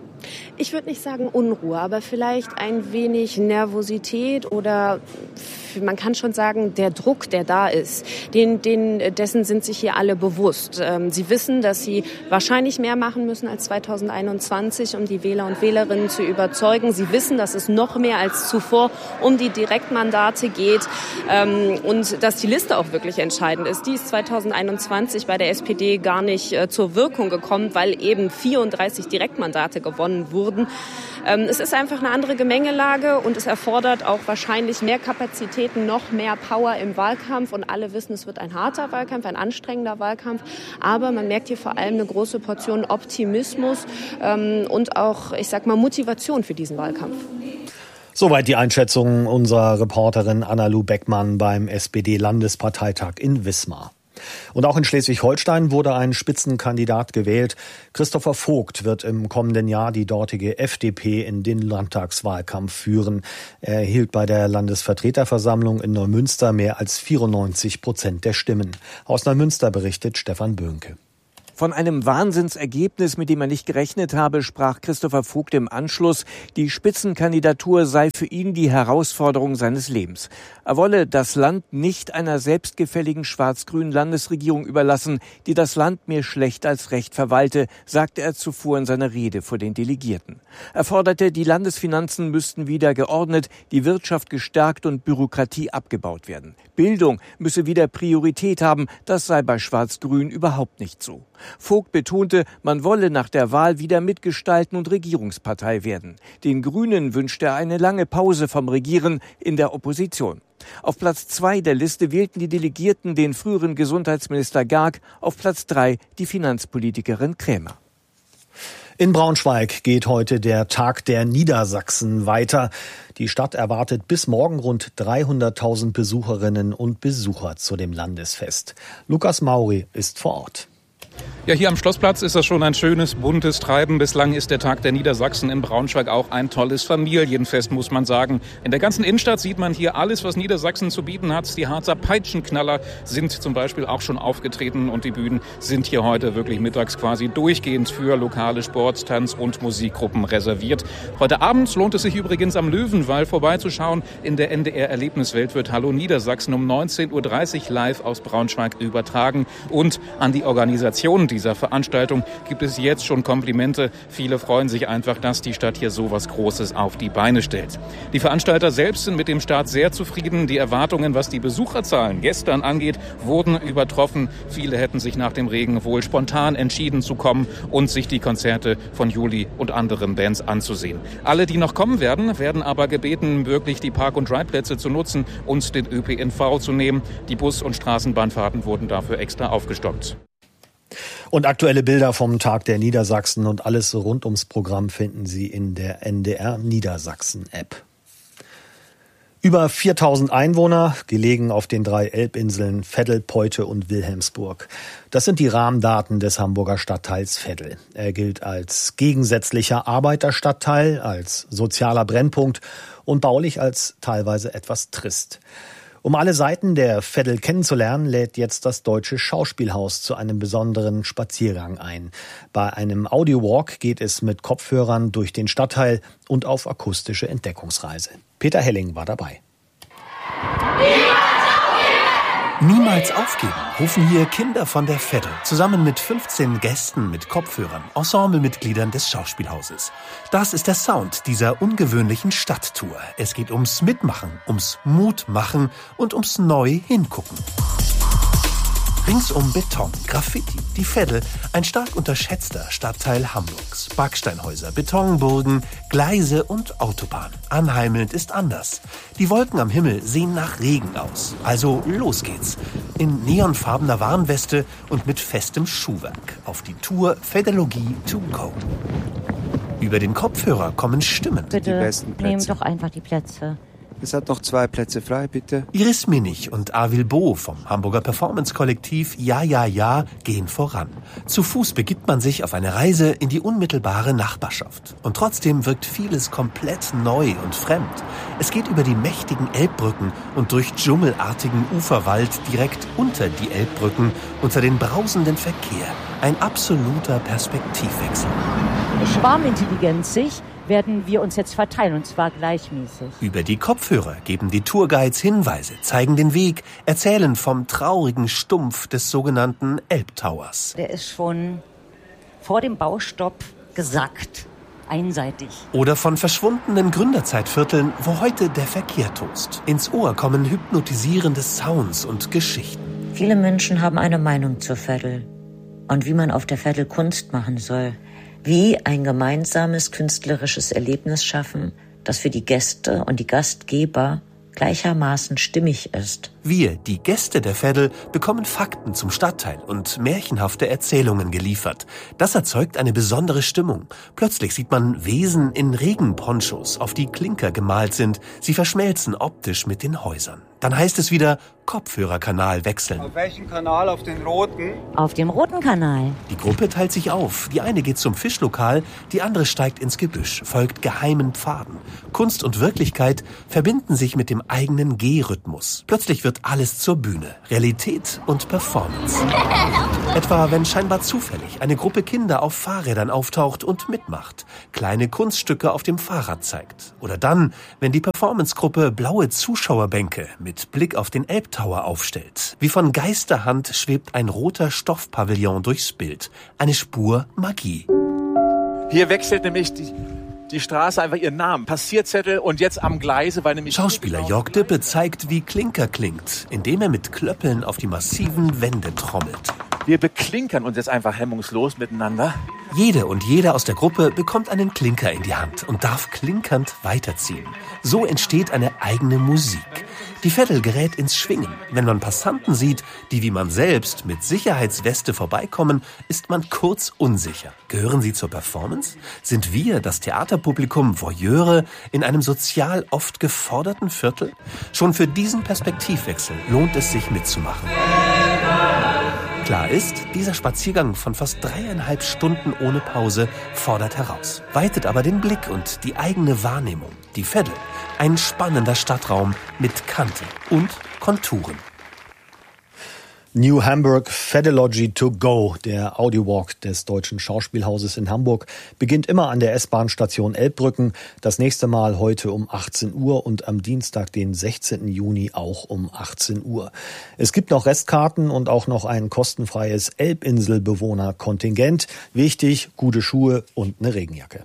Ich würde nicht sagen Unruhe, aber vielleicht ein wenig Nervosität oder man kann schon sagen, der Druck, der da ist, den, den, dessen sind sich hier alle bewusst. Ähm, sie wissen, dass sie wahrscheinlich mehr machen müssen als zweitausendeinundzwanzig, um die Wähler und Wählerinnen zu überzeugen. Sie wissen, dass es noch mehr als zuvor um die Direktmandate geht ähm, und dass die Liste auch wirklich entscheidend ist. Die ist zweitausendeinundzwanzig bei der S P D gar nicht äh, zur Wirkung gekommen, weil eben vierunddreißig Direktmandate gewonnen wurden. Ähm, es ist einfach eine andere Gemengelage und es erfordert auch wahrscheinlich mehr Kapazität, noch mehr Power im Wahlkampf. Und alle wissen, es wird ein harter Wahlkampf, ein anstrengender Wahlkampf. Aber man merkt hier vor allem eine große Portion Optimismus ähm, und auch, ich sag mal, Motivation für diesen Wahlkampf.
Soweit die Einschätzung unserer Reporterin Anna-Lu Beckmann beim S P D-Landesparteitag in Wismar. Und auch in Schleswig-Holstein wurde ein Spitzenkandidat gewählt. Christopher Vogt wird im kommenden Jahr die dortige F D P in den Landtagswahlkampf führen. Er erhielt bei der Landesvertreterversammlung in Neumünster mehr als vierundneunzig Prozent der Stimmen. Aus Neumünster berichtet Stefan Böhnke.
Von einem Wahnsinnsergebnis, mit dem er nicht gerechnet habe, sprach Christopher Vogt im Anschluss. Die Spitzenkandidatur sei für ihn die Herausforderung seines Lebens. Er wolle das Land nicht einer selbstgefälligen schwarz-grünen Landesregierung überlassen, die das Land mehr schlecht als recht verwalte, sagte er zuvor in seiner Rede vor den Delegierten. Er forderte, die Landesfinanzen müssten wieder geordnet, die Wirtschaft gestärkt und Bürokratie abgebaut werden. Bildung müsse wieder Priorität haben, das sei bei Schwarz-Grün überhaupt nicht so. Vogt betonte, man wolle nach der Wahl wieder mitgestalten und Regierungspartei werden. Den Grünen wünschte er eine lange Pause vom Regieren in der Opposition. Auf Platz zwei der Liste wählten die Delegierten den früheren Gesundheitsminister Garg, auf Platz drei die Finanzpolitikerin Krämer.
In Braunschweig geht heute der Tag der Niedersachsen weiter. Die Stadt erwartet bis morgen rund dreihunderttausend Besucherinnen und Besucher zu dem Landesfest. Lukas Mauri ist vor Ort.
Ja, hier am Schlossplatz ist das schon ein schönes, buntes Treiben. Bislang ist der Tag der Niedersachsen in Braunschweig auch ein tolles Familienfest, muss man sagen. In der ganzen Innenstadt sieht man hier alles, was Niedersachsen zu bieten hat. Die Harzer Peitschenknaller sind zum Beispiel auch schon aufgetreten und die Bühnen sind hier heute wirklich mittags quasi durchgehend für lokale Sport-, Tanz- und Musikgruppen reserviert. Heute Abend lohnt es sich übrigens am Löwenwall vorbeizuschauen. In der N D R-Erlebniswelt wird Hallo Niedersachsen um neunzehn Uhr dreißig live aus Braunschweig übertragen. Und an die Organisation dieser Veranstaltung gibt es jetzt schon Komplimente. Viele freuen sich einfach, dass die Stadt hier so was Großes auf die Beine stellt. Die Veranstalter selbst sind mit dem Start sehr zufrieden. Die Erwartungen, was die Besucherzahlen gestern angeht, wurden übertroffen. Viele hätten sich nach dem Regen wohl spontan entschieden zu kommen und sich die Konzerte von Juli und anderen Bands anzusehen. Alle, die noch kommen werden, werden aber gebeten, wirklich die Park- und Ride-Plätze zu nutzen und den Ö P N V zu nehmen. Die Bus- und Straßenbahnfahrten wurden dafür extra aufgestockt.
Und aktuelle Bilder vom Tag der Niedersachsen und alles rund ums Programm finden Sie in der N D R Niedersachsen App. Über viertausend Einwohner, gelegen auf den drei Elbinseln Veddel, Peute und Wilhelmsburg. Das sind die Rahmendaten des Hamburger Stadtteils Veddel. Er gilt als gegensätzlicher Arbeiterstadtteil, als sozialer Brennpunkt und baulich als teilweise etwas trist. Um alle Seiten der Veddel kennenzulernen, lädt jetzt das Deutsche Schauspielhaus zu einem besonderen Spaziergang ein. Bei einem Audiowalk geht es mit Kopfhörern durch den Stadtteil und auf akustische Entdeckungsreise. Peter Helling war dabei.
Niemals aufgeben, rufen hier Kinder von der Veddel zusammen mit fünfzehn Gästen mit Kopfhörern, Ensemblemitgliedern des Schauspielhauses. Das ist der Sound dieser ungewöhnlichen Stadttour. Es geht ums Mitmachen, ums Mutmachen und ums neu hingucken. Ringsum Beton, Graffiti, die Veddel, ein stark unterschätzter Stadtteil Hamburgs. Backsteinhäuser, Betonburgen, Gleise und Autobahn. Anheimelnd ist anders. Die Wolken am Himmel sehen nach Regen aus. Also los geht's. In neonfarbener Warnweste und mit festem Schuhwerk. Auf die Tour Veddelogie to go. Über den Kopfhörer kommen Stimmen.
Bitte nehmen doch einfach die Plätze.
Es hat noch zwei Plätze frei, bitte.
Iris Minnig und Avil Bo vom Hamburger Performance-Kollektiv Ja, Ja, Ja gehen voran. Zu Fuß begibt man sich auf eine Reise in die unmittelbare Nachbarschaft. Und trotzdem wirkt vieles komplett neu und fremd. Es geht über die mächtigen Elbbrücken und durch dschungelartigen Uferwald direkt unter die Elbbrücken, unter den brausenden Verkehr. Ein absoluter Perspektivwechsel.
Schwarmintelligenz sich werden wir uns jetzt verteilen, und zwar gleichmäßig.
Über die Kopfhörer geben die Tourguides Hinweise, zeigen den Weg, erzählen vom traurigen Stumpf des sogenannten Elbtowers.
Der ist schon vor dem Baustopp gesackt, einseitig.
Oder von verschwundenen Gründerzeitvierteln, wo heute der Verkehr tost. Ins Ohr kommen hypnotisierende Sounds und Geschichten.
Viele Menschen haben eine Meinung zur Veddel und wie man auf der Veddel Kunst machen soll. Wie ein gemeinsames künstlerisches Erlebnis schaffen, das für die Gäste und die Gastgeber gleichermaßen stimmig ist.
Wir, die Gäste der Veddel, bekommen Fakten zum Stadtteil und märchenhafte Erzählungen geliefert. Das erzeugt eine besondere Stimmung. Plötzlich sieht man Wesen in Regenponchos, auf die Klinker gemalt sind. Sie verschmelzen optisch mit den Häusern. Dann heißt es wieder Kopfhörerkanal wechseln.
Auf welchen Kanal? Auf den roten?
Auf dem roten Kanal.
Die Gruppe teilt sich auf. Die eine geht zum Fischlokal, die andere steigt ins Gebüsch, folgt geheimen Pfaden. Kunst und Wirklichkeit verbinden sich mit dem eigenen Gehrhythmus. Plötzlich wird wird alles zur Bühne. Realität und Performance. Etwa wenn scheinbar zufällig eine Gruppe Kinder auf Fahrrädern auftaucht und mitmacht, kleine Kunststücke auf dem Fahrrad zeigt. Oder dann, wenn die Performancegruppe blaue Zuschauerbänke mit Blick auf den Elbtower aufstellt. Wie von Geisterhand schwebt ein roter Stoffpavillon durchs Bild. Eine Spur Magie.
Hier wechselt nämlich die, die Straße einfach ihren Namen. Passierzettel und jetzt am Gleise, weil nämlich...
Schauspieler Jörg Dippe zeigt, wie Klinker klingt, indem er mit Klöppeln auf die massiven Wände trommelt.
Wir beklinkern uns jetzt einfach hemmungslos miteinander.
Jede und jeder aus der Gruppe bekommt einen Klinker in die Hand und darf klinkernd weiterziehen. So entsteht eine eigene Musik. Die Veddel gerät ins Schwingen. Wenn man Passanten sieht, die wie man selbst mit Sicherheitsweste vorbeikommen, ist man kurz unsicher. Gehören sie zur Performance? Sind wir, das Theaterpublikum, Voyeure in einem sozial oft geforderten Viertel? Schon für diesen Perspektivwechsel lohnt es sich mitzumachen. Klar ist, dieser Spaziergang von fast dreieinhalb Stunden ohne Pause fordert heraus, weitet aber den Blick und die eigene Wahrnehmung. Die Veddel, ein spannender Stadtraum mit Kante und Konturen.
New Hamburg Fedology to Go, der Audiowalk des Deutschen Schauspielhauses in Hamburg, beginnt immer an der S-Bahn-Station Elbbrücken. Das nächste Mal heute um achtzehn Uhr und am Dienstag, den sechzehnten Juni, auch um achtzehn Uhr. Es gibt noch Restkarten und auch noch ein kostenfreies Elbinselbewohner-Kontingent. Wichtig, gute Schuhe und eine Regenjacke.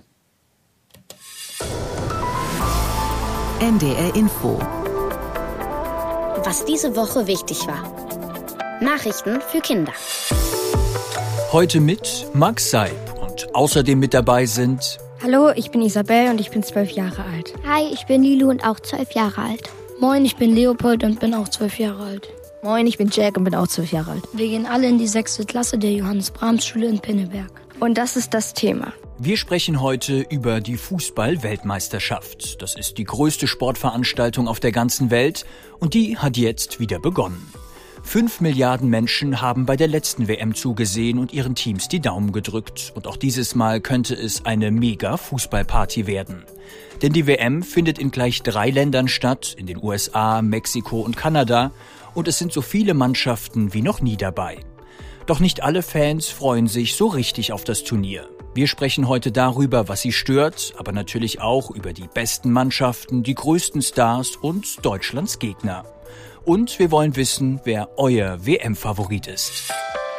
N D R Info.
Was diese Woche wichtig war. Nachrichten für Kinder.
Heute mit Max Seib und außerdem mit dabei sind...
Hallo, ich bin Isabel und ich bin zwölf Jahre alt.
Hi, ich bin Lilu und auch zwölf Jahre alt.
Moin, ich bin Leopold und bin auch zwölf Jahre alt.
Moin, ich bin Jack und bin auch zwölf Jahre alt.
Wir gehen alle in die sechste Klasse der Johannes-Brahms-Schule in Pinneberg.
Und das ist das Thema.
Wir sprechen heute über die Fußball-Weltmeisterschaft. Das ist die größte Sportveranstaltung auf der ganzen Welt und die hat jetzt wieder begonnen. Fünf Milliarden Menschen haben bei der letzten W M zugesehen und ihren Teams die Daumen gedrückt. Und auch dieses Mal könnte es eine Mega-Fußballparty werden. Denn die W M findet in gleich drei Ländern statt, in den U S A, Mexiko und Kanada. Und es sind so viele Mannschaften wie noch nie dabei. Doch nicht alle Fans freuen sich so richtig auf das Turnier. Wir sprechen heute darüber, was sie stört, aber natürlich auch über die besten Mannschaften, die größten Stars und Deutschlands Gegner. Und wir wollen wissen, wer euer W M-Favorit ist.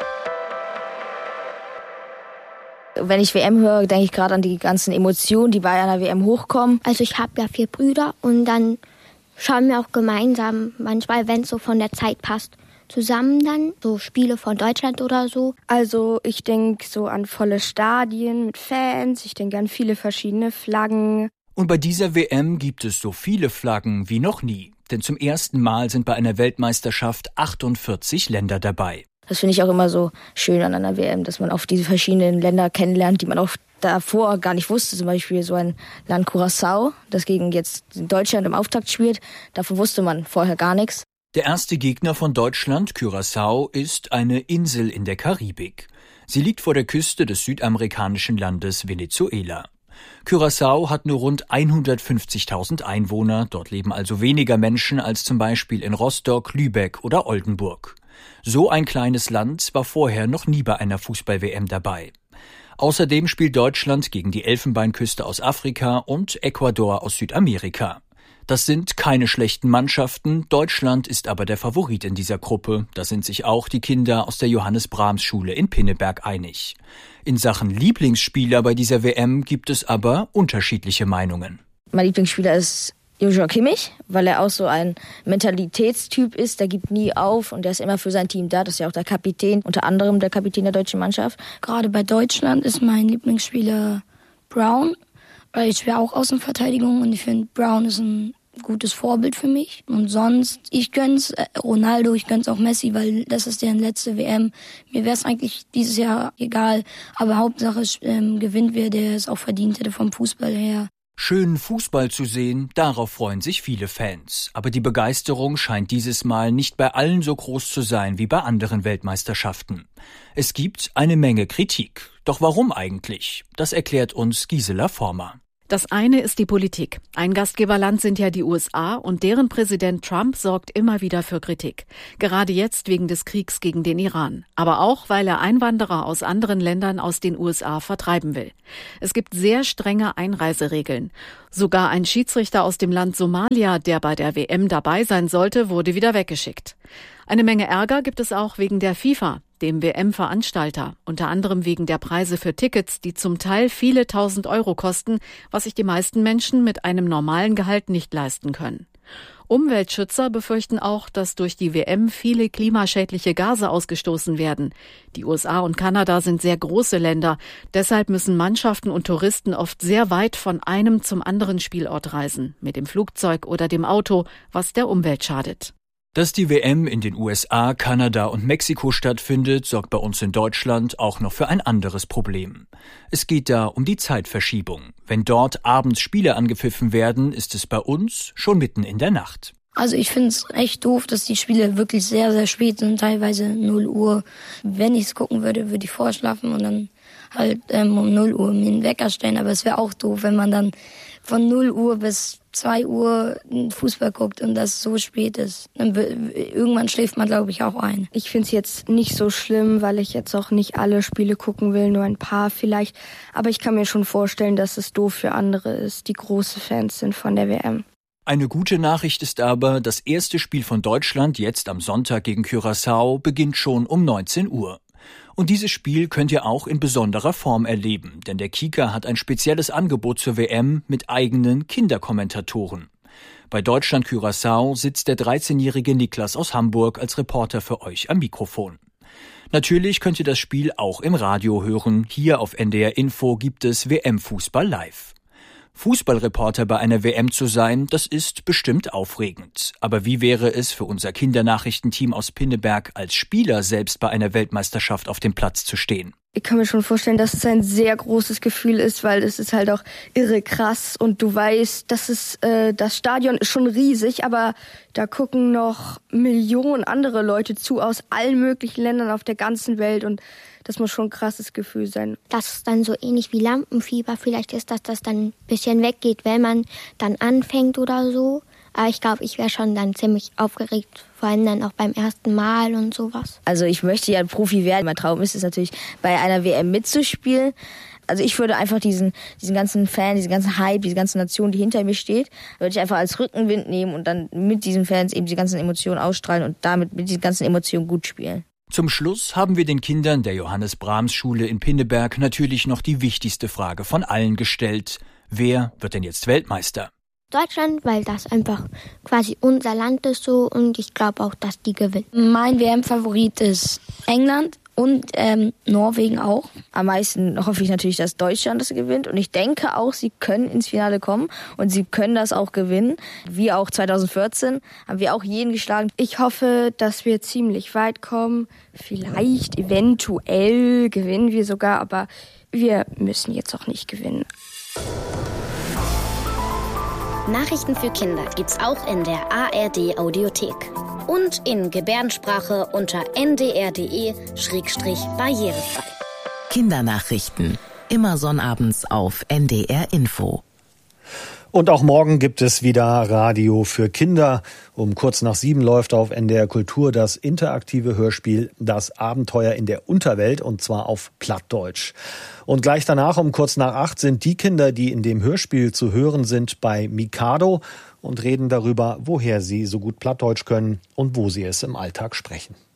Wenn ich W M höre, denke ich gerade an die ganzen Emotionen, die bei einer W M hochkommen.
Also ich habe ja vier Brüder und dann schauen wir auch gemeinsam, manchmal, wenn es so von der Zeit passt, zusammen dann, so Spiele von Deutschland oder so.
Also ich denke so an volle Stadien mit Fans, ich denke an viele verschiedene Flaggen.
Und bei dieser W M gibt es so viele Flaggen wie noch nie. Denn zum ersten Mal sind bei einer Weltmeisterschaft achtundvierzig Länder dabei.
Das finde ich auch immer so schön an einer W M, dass man auf diese verschiedenen Länder kennenlernt, die man auch davor gar nicht wusste. Zum Beispiel so ein Land Curaçao, das gegen jetzt Deutschland im Auftakt spielt. Davon wusste man vorher gar nichts.
Der erste Gegner von Deutschland, Curaçao, ist eine Insel in der Karibik. Sie liegt vor der Küste des südamerikanischen Landes Venezuela. Curaçao hat nur rund hundertfünfzigtausend Einwohner, dort leben also weniger Menschen als zum Beispiel in Rostock, Lübeck oder Oldenburg. So ein kleines Land war vorher noch nie bei einer Fußball-W M dabei. Außerdem spielt Deutschland gegen die Elfenbeinküste aus Afrika und Ecuador aus Südamerika. Das sind keine schlechten Mannschaften, Deutschland ist aber der Favorit in dieser Gruppe. Da sind sich auch die Kinder aus der Johannes-Brahms-Schule in Pinneberg einig. In Sachen Lieblingsspieler bei dieser W M gibt es aber unterschiedliche Meinungen.
Mein Lieblingsspieler ist Joshua Kimmich, weil er auch so ein Mentalitätstyp ist, der gibt nie auf und der ist immer für sein Team da. Das ist ja auch der Kapitän, unter anderem der Kapitän der deutschen Mannschaft.
Gerade bei Deutschland ist mein Lieblingsspieler Brown, weil ich wäre auch Außenverteidigung und ich finde, Brown ist ein gutes Vorbild für mich. Und sonst, ich gönn's Ronaldo, ich gönn's auch Messi, weil das ist deren letzte W M. Mir wäre es eigentlich dieses Jahr egal, aber Hauptsache ähm, gewinnt wer, der es auch verdient hätte vom Fußball her.
Schön Fußball zu sehen, darauf freuen sich viele Fans. Aber die Begeisterung scheint dieses Mal nicht bei allen so groß zu sein wie bei anderen Weltmeisterschaften. Es gibt eine Menge Kritik. Doch warum eigentlich? Das erklärt uns Gisela Former.
Das eine ist die Politik. Ein Gastgeberland sind ja die U S A und deren Präsident Trump sorgt immer wieder für Kritik. Gerade jetzt wegen des Kriegs gegen den Iran. Aber auch, weil er Einwanderer aus anderen Ländern aus den U S A vertreiben will. Es gibt sehr strenge Einreiseregeln. Sogar ein Schiedsrichter aus dem Land Somalia, der bei der W M dabei sein sollte, wurde wieder weggeschickt. Eine Menge Ärger gibt es auch wegen der FIFA, dem W M-Veranstalter, unter anderem wegen der Preise für Tickets, die zum Teil viele tausend Euro kosten, was sich die meisten Menschen mit einem normalen Gehalt nicht leisten können. Umweltschützer befürchten auch, dass durch die W M viele klimaschädliche Gase ausgestoßen werden. Die U S A und Kanada sind sehr große Länder, deshalb müssen Mannschaften und Touristen oft sehr weit von einem zum anderen Spielort reisen, mit dem Flugzeug oder dem Auto, was der Umwelt schadet.
Dass die W M in den U S A, Kanada und Mexiko stattfindet, sorgt bei uns in Deutschland auch noch für ein anderes Problem. Es geht da um die Zeitverschiebung. Wenn dort abends Spiele angepfiffen werden, ist es bei uns schon mitten in der Nacht.
Also ich finde es echt doof, dass die Spiele wirklich sehr, sehr spät sind, teilweise null Uhr. Wenn ich es gucken würde, würde ich vorschlafen und dann halt ähm, um null Uhr mir einen Wecker stellen. Aber es wäre auch doof, wenn man dann von null Uhr bis zwei Uhr Fußball guckt und das so spät ist. Dann irgendwann schläft man, glaube ich, auch ein.
Ich finde es jetzt nicht so schlimm, weil ich jetzt auch nicht alle Spiele gucken will, nur ein paar vielleicht. Aber ich kann mir schon vorstellen, dass es doof für andere ist, die große Fans sind von der W M.
Eine gute Nachricht ist aber, das erste Spiel von Deutschland jetzt am Sonntag gegen Curaçao beginnt schon um neunzehn Uhr. Und dieses Spiel könnt ihr auch in besonderer Form erleben, denn der Kika hat ein spezielles Angebot zur W M mit eigenen Kinderkommentatoren. Bei Deutschland Curaçao sitzt der dreizehnjährige Niklas aus Hamburg als Reporter für euch am Mikrofon. Natürlich könnt ihr das Spiel auch im Radio hören. Hier auf N D R Info gibt es W M-Fußball live. Fußballreporter bei einer W M zu sein, das ist bestimmt aufregend. Aber wie wäre es für unser Kindernachrichtenteam aus Pinneberg als Spieler selbst bei einer Weltmeisterschaft auf dem Platz zu stehen?
Ich kann mir schon vorstellen, dass es ein sehr großes Gefühl ist, weil es ist halt auch irre krass und du weißt, dass es äh, das Stadion ist schon riesig, aber da gucken noch Millionen andere Leute zu aus allen möglichen Ländern auf der ganzen Welt und das muss schon ein krasses Gefühl sein.
Das ist dann so ähnlich wie Lampenfieber. Vielleicht ist das, dass dann ein bisschen weggeht, wenn man dann anfängt oder so. Aber ich glaube, ich wäre schon dann ziemlich aufgeregt, vor allem dann auch beim ersten Mal und sowas.
Also ich möchte ja ein Profi werden. Mein Traum ist es natürlich, bei einer W M mitzuspielen. Also ich würde einfach diesen diesen ganzen Fan, diesen ganzen Hype, diese ganze Nation, die hinter mir steht, würde ich einfach als Rückenwind nehmen und dann mit diesen Fans eben die ganzen Emotionen ausstrahlen und damit mit diesen ganzen Emotionen gut spielen.
Zum Schluss haben wir den Kindern der Johannes Brahms Schule in Pinneberg natürlich noch die wichtigste Frage von allen gestellt. Wer wird denn jetzt Weltmeister?
Deutschland, weil das einfach quasi unser Land ist so und ich glaube auch, dass die gewinnen.
Mein W M-Favorit ist England und ähm, Norwegen auch.
Am meisten hoffe ich natürlich, dass Deutschland das gewinnt und ich denke auch, sie können ins Finale kommen und sie können das auch gewinnen. Wie auch zweitausendvierzehn haben wir auch jeden geschlagen.
Ich hoffe, dass wir ziemlich weit kommen. Vielleicht, eventuell gewinnen wir sogar, aber wir müssen jetzt auch nicht gewinnen.
Nachrichten für Kinder gibt's auch in der A R D Audiothek und in Gebärdensprache unter n d r punkt d e schrägstrich barrierefrei.
Kindernachrichten, immer sonnabends auf N D R Info.
Und auch morgen gibt es wieder Radio für Kinder. Um kurz nach sieben läuft auf N D R Kultur das interaktive Hörspiel Das Abenteuer in der Unterwelt und zwar auf Plattdeutsch. Und gleich danach um kurz nach acht sind die Kinder, die in dem Hörspiel zu hören sind, bei Mikado und reden darüber, woher sie so gut Plattdeutsch können und wo sie es im Alltag sprechen.